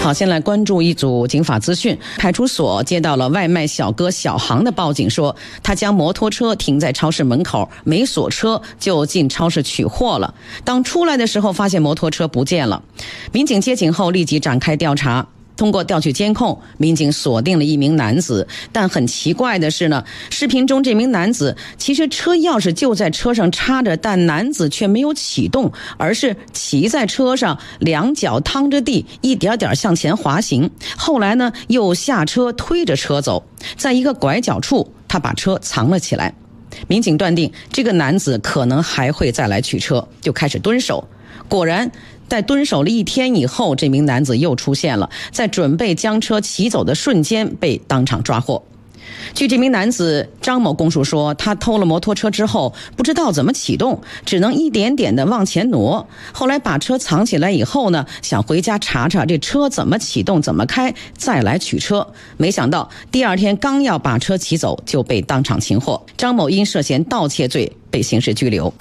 好，先来关注一组警法资讯。派出所接到了外卖小哥小航的报警，说他将摩托车停在超市门口，没锁车就进超市取货了。当出来的时候，发现摩托车不见了。民警接警后立即展开调查。通过调取监控，民警锁定了一名男子，但很奇怪的是呢，视频中这名男子其实车钥匙就在车上插着，但男子却没有启动，而是骑在车上，两脚趟着地，一点点向前滑行。后来呢，又下车推着车走，在一个拐角处，他把车藏了起来。民警断定这个男子可能还会再来取车，就开始蹲守。果然在蹲守了1天以后，这名男子又出现了，在准备将车骑走的瞬间被当场抓获。据这名男子张某供述说，他偷了摩托车之后不知道怎么启动，只能一点点的往前挪。后来把车藏起来以后呢，想回家查查这车怎么启动怎么开，再来取车。没想到第2天刚要把车骑走，就被当场擒获。张某因涉嫌盗窃罪被刑事拘留。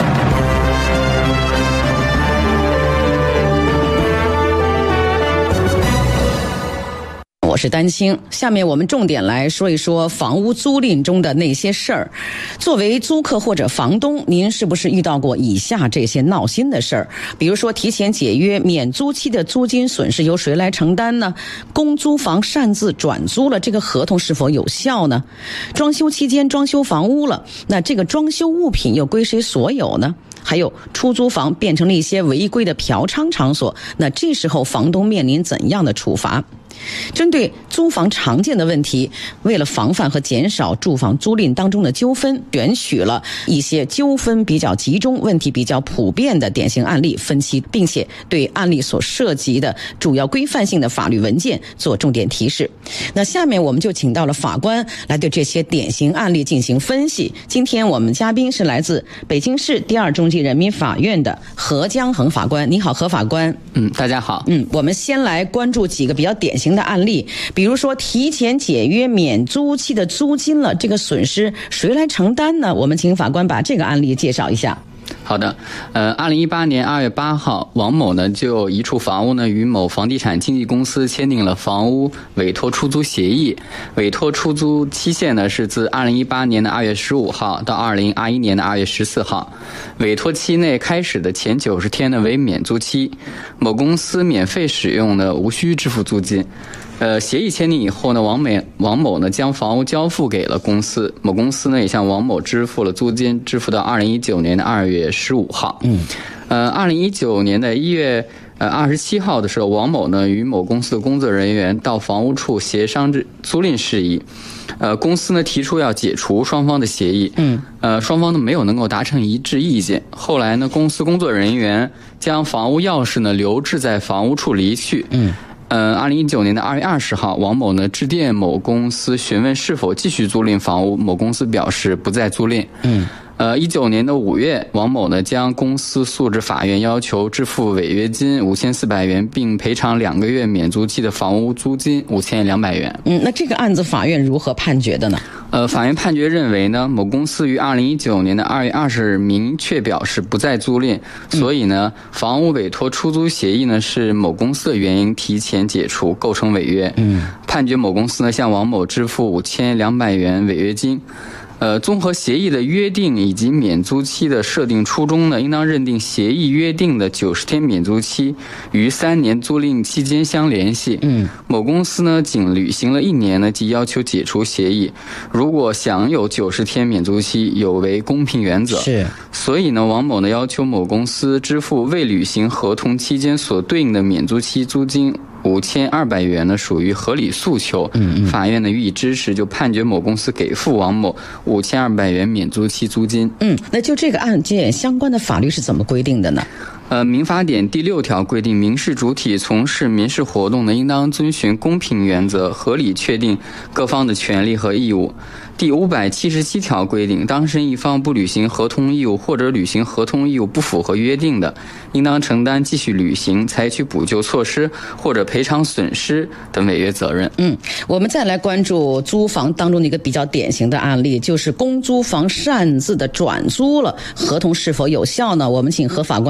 我是丹青，下面我们重点来说一说房屋租赁中的那些事儿。作为租客或者房东，您是不是遇到过以下这些闹心的事儿？比如说提前解约免租期的租金损失由谁来承担呢？公租房擅自转租了，这个合同是否有效呢？装修期间装修房屋了，那这个装修物品又归谁所有呢？还有出租房变成了一些违规的嫖娼场所，那这时候房东面临怎样的处罚？针对租房常见的问题，为了防范和减少住房租赁当中的纠纷，选取了一些纠纷比较集中、问题比较普遍的典型案例分析，并且对案例所涉及的主要规范性的法律文件做重点提示。那下面我们就请到了法官来对这些典型案例进行分析。今天我们嘉宾是来自北京市第2中级人民法院的何江恒法官。你好，何法官。 大家好。 我们先来关注几个比较典型的案例，比如说提前解约免租期的租金了，这个损失谁来承担呢？我们请法官把这个案例介绍一下。 好的，2018年2月8号，王某呢就一处房屋呢与某房地产经纪公司签订了房屋委托出租协议，委托出租期限呢是自2018年的2月15号到2021年的2月14号，委托期内开始的前90天呢为免租期，某公司免费使用呢无需支付租金。协议签订以后呢，王某呢将房屋交付给了公司，某公司呢也向王某支付了租金，支付到2019年的2月15号。2019年的1月27号的时候，王某呢与某公司的工作人员到房屋处协商租赁事宜。公司呢提出要解除双方的协议，双方呢没有能够达成一致意见。后来呢，公司工作人员将房屋钥匙呢留置在房屋处离去。2019年的2月20号，王某呢致电某公司询问是否继续租赁房屋，某公司表示不再租赁。19年的5月，王某呢将公司诉至法院，要求支付违约金5400元，并赔偿2个月免租期的房屋租金5200元。 那这个案子法院如何判决的呢？ 法院判决认为呢，某公司于2019年的2月20日明确表示不再租赁，所以呢，房屋委托出租协议呢是某公司的原因提前解除，构成违约。判决某公司呢向王某支付5200元违约金。综合协议的约定以及免租期的设定初衷呢，应当认定协议约定的90天免租期与3年租赁期间相联系。某公司呢仅履行了1年呢，即要求解除协议。如果享有90天免租期，有违公平原则。所以呢，王某呢要求某公司支付未履行合同期间所对应的免租期租金5200元呢，属于合理诉求。法院呢予以支持，就判决某公司给付王某5200元免租期租金。 那就这个案件相关的法律是怎么规定的呢？ 民法典第6条规定，民事主体从事民事活动呢，应当遵循公平原则，合理确定各方的权利和义务。第577条规定，当事人一方不履行合同义务或者履行合同义务不符合约定的，应当承担继续履行、采取补救措施或者赔偿损失等违约责任。 我们再来关注租房当中的一个比较典型的案例，就是公租房擅自的转租了，合同是否有效呢？我们请何法官把这个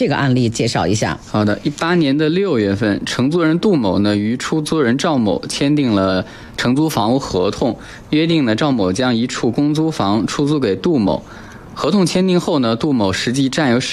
个案例介绍一下。 好的，18年的6月份，承租人杜某呢与出租人赵某签订了承租房屋合同，约定呢赵某将一处公租房出租给杜某。合同签订后呢，杜某实际占有